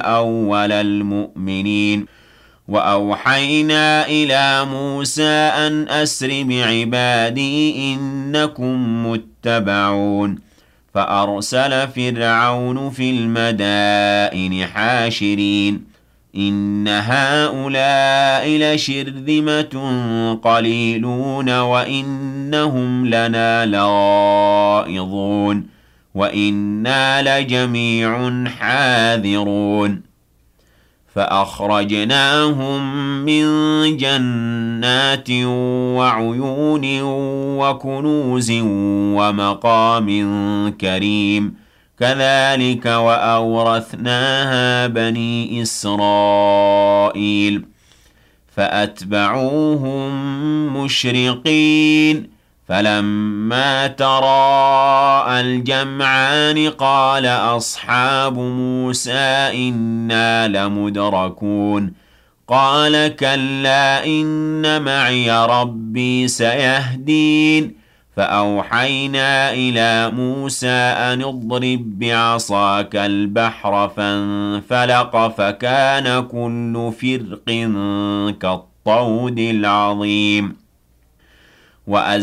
أَوَّلَ الْمُؤْمِنِينَ وَأَوْحَيْنَا إِلَى مُوسَىٰ أَنْ أَسْرِ بِعِبَادِي إِنَّكُم مُّتَّبَعُونَ فَأَرْسَلَ فِرْعَوْنُ فِي الْمَدَائِنِ حَاشِرِينَ إِنَّ هَٰؤُلَاءِ لَشِرْذِمَةٌ قَلِيلُونَ وَإِنَّهُمْ لَنَا لَغَائِظُونَ وَإِنَّا لَجَمِيعٌ حَاذِرُونَ فَأَخْرَجْنَاهُم مِّن جَنَّاتٍ وَعُيُونٍ وَكُنُوزٍ وَمَقَامٍ كَرِيمٍ كَذَٰلِكَ وَأَوْرَثْنَاهَا بَنِي إِسْرَائِيلَ فَأَتْبَعُوهُم مُّشْرِقِينَ فَلَمَّا تَرَاءَى الْجَمْعَانِ قَالَ أَصْحَابُ مُوسَىٰ إِنَّا لَمُدْرَكُونَ قَالَ كَلَّا إِنَّ مَعِيَ رَبِّي سَيَهْدِينِ فَأَوْحَيْنَا إِلَىٰ مُوسَىٰ أَنِ اضْرِب بِّعَصَاكَ الْبَحْرَ فَانفَلَقَ فَكَانَ كُلُّ فِرْقٍ كَالطَّوْدِ الْعَظِيمِ